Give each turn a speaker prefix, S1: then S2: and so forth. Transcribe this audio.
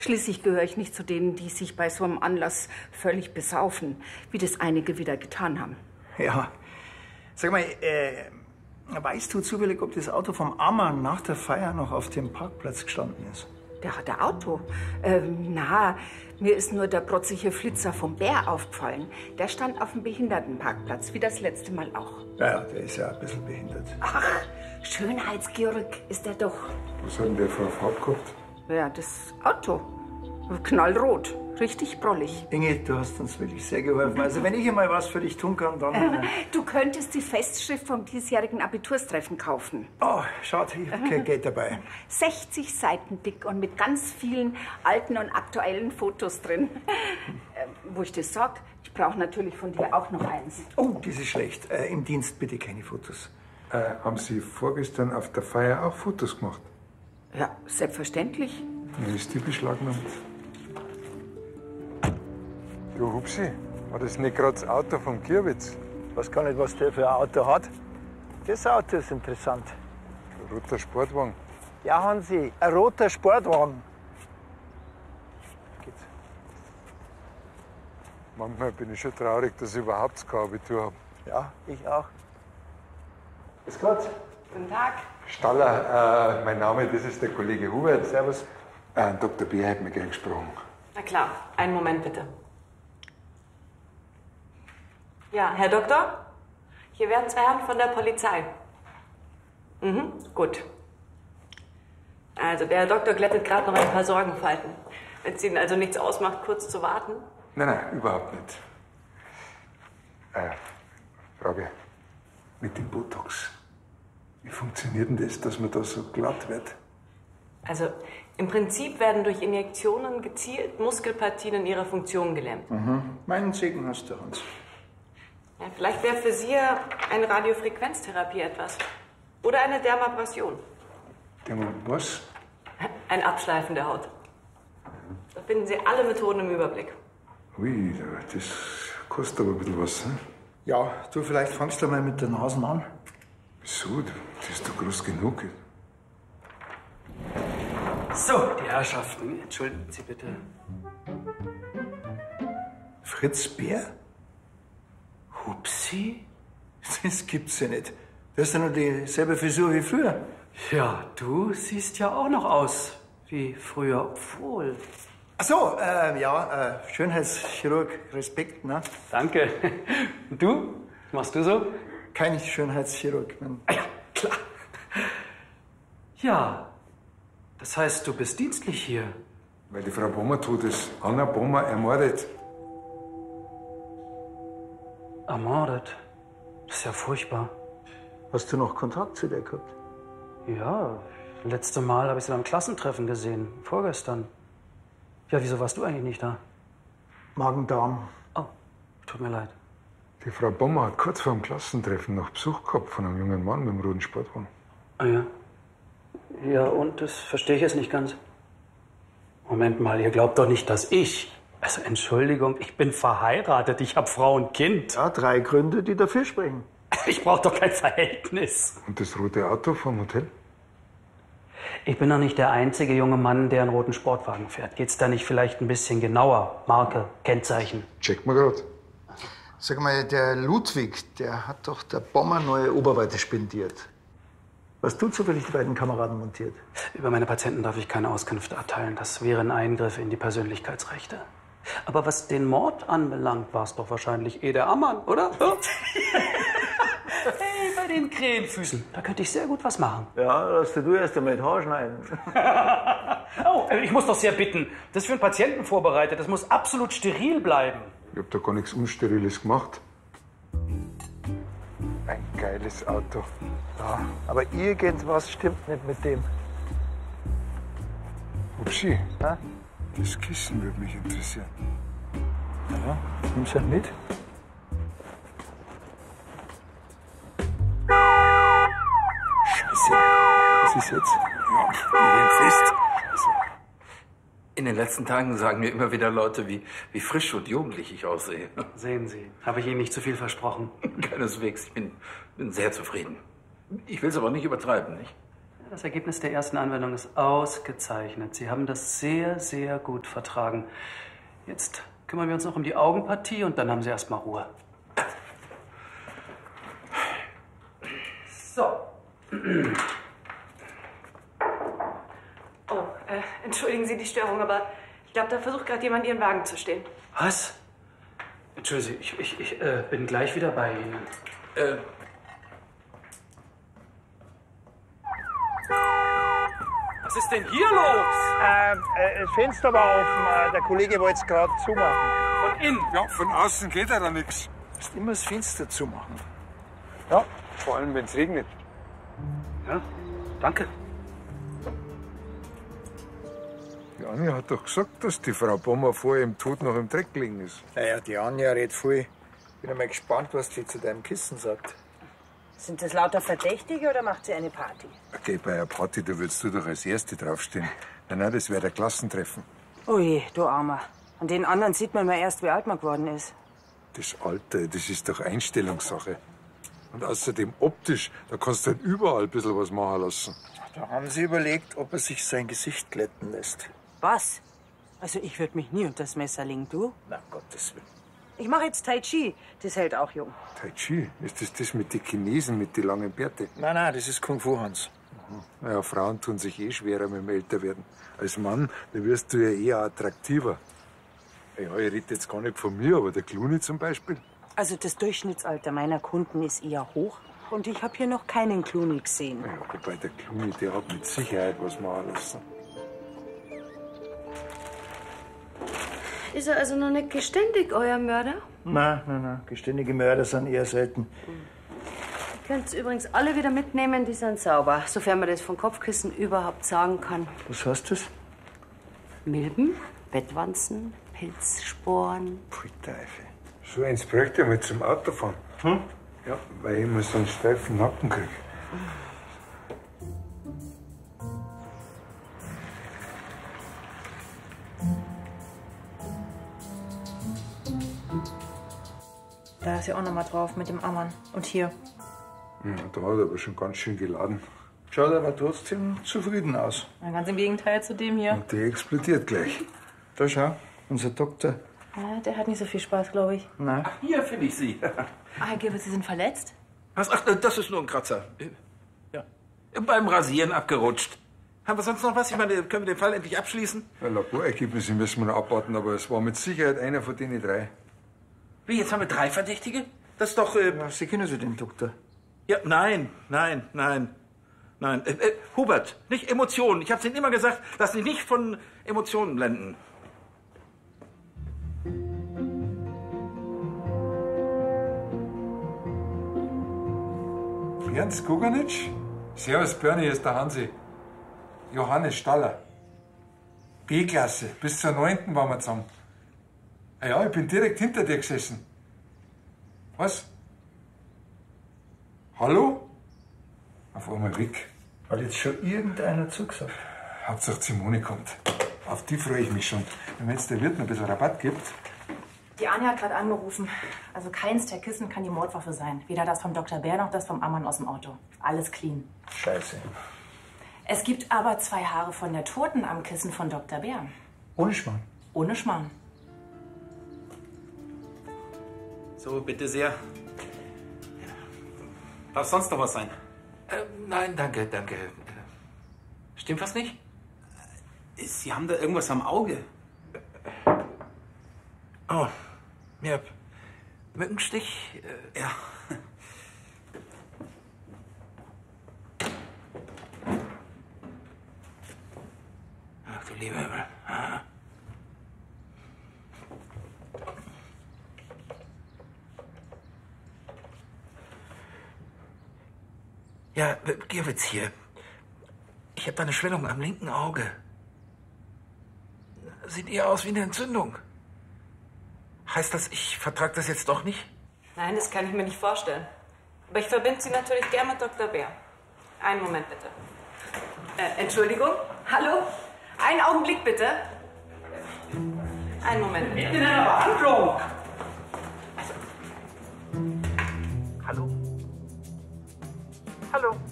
S1: Schließlich gehöre ich nicht zu denen, die sich bei so einem Anlass völlig besaufen, wie das einige wieder getan haben.
S2: Ja. Sag mal, weißt du zufällig, ob das Auto vom Ammann nach der Feier noch auf dem Parkplatz gestanden ist?
S1: Der hat ein Auto. Mir ist nur der protzige Flitzer vom Bär aufgefallen. Der stand auf dem Behindertenparkplatz, wie das letzte Mal auch.
S2: Ja, der ist ja ein bisschen behindert.
S1: Ach, Schönheitschirurg ist er doch.
S3: Was hat denn der für eine Farbe gehabt?
S1: Ja, das Auto. Knallrot. Richtig brollig.
S2: Inge, du hast uns wirklich sehr geholfen. Also wenn ich einmal was für dich tun kann, dann...
S1: Du könntest die Festschrift vom diesjährigen Abiturstreffen kaufen.
S2: Oh, schade, ich habe kein Geld dabei.
S1: 60 Seiten dick und mit ganz vielen alten und aktuellen Fotos drin. Wo ich das sag, ich brauche natürlich von dir auch noch eins.
S2: Oh, das ist schlecht. Im Dienst bitte keine Fotos.
S3: Haben Sie vorgestern auf der Feier auch Fotos gemacht?
S1: Ja, selbstverständlich.
S3: Ja, ist die beschlagnahmt. Du Hupsi, war das nicht gerade das Auto vom Kierwitz?
S2: Ich weiß gar nicht, was der für ein Auto hat. Das Auto ist interessant.
S3: Ein roter Sportwagen.
S2: Ja, Hansi, ein roter Sportwagen. Geht's.
S3: Manchmal bin ich schon traurig, dass ich überhaupt kein Abitur habe.
S2: Ja, ich auch. Bis Gott.
S1: Guten Tag.
S3: Staller, mein Name, das ist der Kollege Hubert. Servus. Dr. Bier hat mir gern gesprochen.
S4: Na klar, einen Moment bitte. Ja, Herr Doktor? Hier werden zwei Herren von der Polizei. Gut. Also, der Herr Doktor glättet gerade noch ein paar Sorgenfalten. Wenn es Ihnen also nichts ausmacht, kurz zu warten.
S3: Nein, überhaupt nicht. Frage. Mit dem Botox. Wie funktioniert denn das, dass man da so glatt wird?
S4: Also, im Prinzip werden durch Injektionen gezielt Muskelpartien in ihrer Funktion gelähmt.
S2: Meinen Segen hast du, Hans.
S4: Ja, vielleicht wäre für Sie eine Radiofrequenztherapie etwas. Oder eine Dermabrasion.
S3: Was?
S4: Ein Abschleifen der Haut. Da finden Sie alle Methoden im Überblick.
S3: Ui, das kostet aber ein bisschen was. Hm?
S2: Ja, du, vielleicht fangst du mal mit der Nase an.
S3: Wieso? Das ist doch groß genug.
S5: So, die Herrschaften, entschuldigen Sie bitte.
S2: Fritz Bär?
S5: Hupsi?
S2: Das gibt's ja nicht. Du hast ja nur dieselbe Frisur wie früher.
S5: Ja, du siehst ja auch noch aus wie früher, obwohl...
S2: Ach so, Schönheitschirurg, Respekt, ne?
S5: Danke. Und du? Was machst du so?
S2: Kein Schönheitschirurg.
S5: Ah ja, klar. Ja, das heißt, du bist dienstlich hier.
S3: Weil die Frau Bommer tot ist. Anna Bommer ermordet.
S5: Ermordet? Das ist ja furchtbar.
S2: Hast du noch Kontakt zu der gehabt?
S5: Ja, letzte Mal habe ich sie beim Klassentreffen gesehen. Vorgestern. Ja, wieso warst du eigentlich nicht da?
S2: Magen-Darm.
S5: Oh, tut mir leid.
S3: Die Frau Bommer hat kurz vor dem Klassentreffen noch Besuch gehabt von einem jungen Mann mit dem roten Sportwagen.
S5: Ah ja? Ja, und das verstehe ich jetzt nicht ganz. Moment mal, ihr glaubt doch nicht, dass ich... Also Entschuldigung, ich bin verheiratet, ich habe Frau und Kind.
S2: Ja, 3 Gründe, die dafür sprechen.
S5: Ich brauche doch kein Verhältnis.
S3: Und das rote Auto vom Hotel?
S5: Ich bin doch nicht der einzige junge Mann, der einen roten Sportwagen fährt. Geht's da nicht vielleicht ein bisschen genauer? Marke, Kennzeichen?
S3: Check mal grad.
S2: Sag mal, der Ludwig, der hat doch der Bommer neue Oberweite spendiert. Was du zufällig die beiden Kameraden montiert?
S5: Über meine Patienten darf ich keine Auskünfte erteilen. Das wäre ein Eingriff in die Persönlichkeitsrechte. Aber was den Mord anbelangt, war es doch wahrscheinlich der Ammann, oder? Hey, bei den Krähenfüßen, da könnte ich sehr gut was machen.
S2: Ja, lass du erst einmal das Haar schneiden.
S5: Oh, ich muss doch sehr bitten. Das ist für einen Patienten vorbereitet. Das muss absolut steril bleiben.
S3: Ich hab da gar nichts Unsteriles gemacht. Ein geiles Auto.
S2: Ja, aber irgendwas stimmt nicht mit dem.
S3: Upsi,
S2: Ja?
S3: das Kissen würde mich interessieren.
S2: Ja, nimm's halt mit. Scheiße, was ist jetzt?
S6: Ja, wir gehen fest. In den letzten Tagen sagen mir immer wieder Leute, wie frisch und jugendlich ich aussehe.
S5: Sehen Sie, habe ich Ihnen nicht zu viel versprochen.
S6: Keineswegs. Ich bin sehr zufrieden. Ich will es aber nicht übertreiben, nicht?
S5: Das Ergebnis der ersten Anwendung ist ausgezeichnet. Sie haben das sehr, sehr gut vertragen. Jetzt kümmern wir uns noch um die Augenpartie und dann haben Sie erstmal Ruhe. So.
S4: Oh, entschuldigen Sie die Störung, aber ich glaube, da versucht gerade jemand, Ihren Wagen zu stehlen.
S5: Was? Entschuldigen Sie, ich bin gleich wieder bei Ihnen.
S6: Was ist denn hier los?
S2: Das Fenster war offen. Der Kollege wollte es gerade zumachen.
S5: Von innen.
S3: Ja, von außen geht ja da nichts.
S2: Du musst immer das Fenster zumachen.
S3: Ja, vor allem wenn es regnet.
S5: Ja, danke.
S3: Die Anja hat doch gesagt, dass die Frau Bommer vor ihrem Tod noch im Dreck gelegen ist.
S2: Naja, die Anja redet viel. Bin einmal gespannt, was die zu deinem Kissen sagt.
S7: Sind das lauter Verdächtige oder macht sie eine Party?
S3: Okay, bei einer Party, da willst du doch als Erste draufstehen. Nein, das wäre der Klassentreffen.
S7: Ui, du Armer. An den anderen sieht man mal erst, wie alt man geworden ist.
S3: Das Alter, das ist doch Einstellungssache. Und außerdem optisch, da kannst du halt überall ein bisschen was machen lassen.
S2: Da haben sie überlegt, ob er sich sein Gesicht glätten lässt.
S7: Was? Also ich würde mich nie unter das Messer legen, du?
S2: Na, Gottes Willen.
S7: Ich mache jetzt Tai Chi. Das hält auch jung.
S3: Tai Chi, ist das mit den Chinesen, mit den langen Bärte?
S2: Nein, das ist Kung Fu, Hans.
S3: Naja, Frauen tun sich eh schwerer mit dem Älterwerden. Als Mann, da wirst du ja eher attraktiver. Ja, ich rede jetzt gar nicht von mir, aber der Clooney zum Beispiel.
S7: Also das Durchschnittsalter meiner Kunden ist eher hoch. Und ich habe hier noch keinen Clooney gesehen.
S3: Ja, wobei der Clooney, der hat mit Sicherheit was machen lassen.
S4: Ist er also noch nicht geständig, euer Mörder?
S2: Nein. Geständige Mörder sind eher selten.
S4: Ihr könnt es übrigens alle wieder mitnehmen, die sind sauber. Sofern man das von Kopfkissen überhaupt sagen kann.
S2: Was heißt das?
S4: Milben, Bettwanzen, Pilzsporen.
S2: Pfui Teufel.
S3: So eins bräuchte ich mal zum Autofahren. Ja, weil ich immer so einen steifen Nacken krieg.
S8: Da ist ja auch noch mal drauf mit dem Ammann. Und hier.
S3: Ja, da hat er aber schon ganz schön geladen.
S2: Schaut aber trotzdem zufrieden aus.
S8: Ganz im Gegenteil zu dem hier.
S3: Und der explodiert gleich.
S2: Da schau, unser Doktor.
S8: Ja, der hat nicht so viel Spaß, glaube ich.
S2: Nein.
S6: Hier finde ich Sie.
S8: Herr Gibbels, Sie sind verletzt?
S6: Was? Ach, das ist nur ein Kratzer. Ja. Beim Rasieren abgerutscht. Haben wir sonst noch was? Ich meine, können wir den Fall endlich abschließen?
S3: Ja, Laborergebnisse müssen wir noch abwarten, aber es war mit Sicherheit einer von denen 3.
S6: Wie, jetzt haben wir 3 Verdächtige? Das ist doch...
S2: Ja, Sie kennen so den Doktor.
S6: Ja, nein. Hubert, nicht Emotionen. Ich habe Ihnen immer gesagt, dass Sie nicht von Emotionen blenden.
S3: Ernst Guganitsch? Servus Bernie, hier ist der Hansi. Johannes Staller. B-Klasse, bis zur 9. waren wir zusammen. Ja, ich bin direkt hinter dir gesessen. Was? Hallo? Auf einmal weg.
S2: Hat jetzt schon irgendeiner zugesagt?
S3: Hauptsache Simone kommt. Auf die freue ich mich schon. Und wenn es der Wirt noch ein bisschen Rabatt gibt.
S8: Die Anja hat gerade angerufen. Also keins der Kissen kann die Mordwaffe sein. Weder das vom Dr. Bär noch das vom Ammann aus dem Auto. Alles clean.
S2: Scheiße.
S8: Es gibt aber 2 Haare von der Toten am Kissen von Dr. Bär.
S2: Ohne Schmarrn.
S8: Ohne Schmarrn.
S6: So, bitte sehr. Darf sonst noch was sein? Nein, danke. Stimmt was nicht?
S9: Sie haben da irgendwas am Auge.
S6: Oh, ja. Mückenstich?
S9: Ja.
S6: Ach du lieber Himmel. Ah. Ja, Gierwitz hier. Ich habe eine Schwellung am linken Auge. Sieht eher aus wie eine Entzündung. Heißt das, ich vertrage das jetzt doch nicht?
S4: Nein, das kann ich mir nicht vorstellen. Aber ich verbinde Sie natürlich gern mit Dr. Bär. Einen Moment bitte. Entschuldigung? Hallo? Einen Augenblick bitte. Einen Moment bitte.
S5: In einer Behandlung!
S6: Hallo? Hallo?